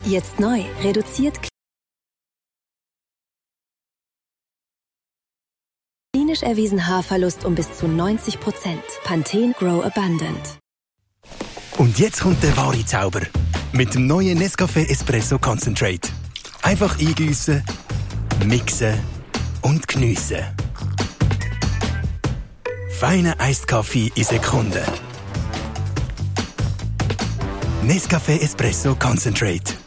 Jetzt neu, reduziert klinisch erwiesen Haarverlust um bis zu 90%. Pantene Grow Abundant. Und jetzt kommt der wahre Zauber. Mit dem neuen Nescafé Espresso Concentrate. Einfach eingießen, mixen und geniessen. Feiner Eiskaffee in Sekunden. Nescafé Espresso Concentrate.